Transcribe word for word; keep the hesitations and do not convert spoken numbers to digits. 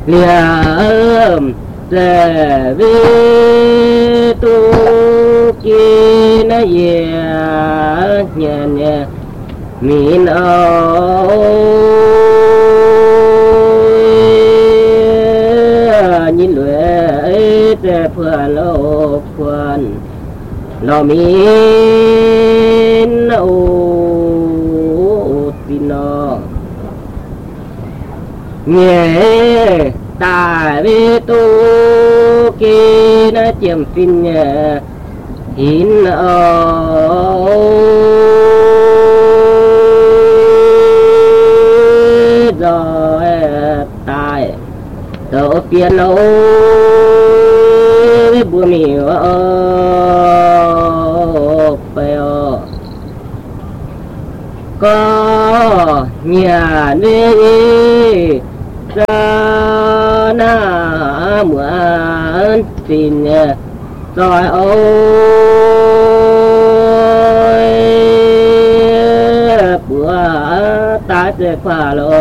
liam để vi tu kia na ye nhẹ nhẹ min ơi nhìn lệ để phơi lô phơi lo min ô tin nó nghe ta về tu kia nó chiếm pin nhẹ in ơi rồi tai tớ phiền ôi bùa miêu ơ có nhà đi ra na mượn tin rồi ôi bữa ta sẽ qua lô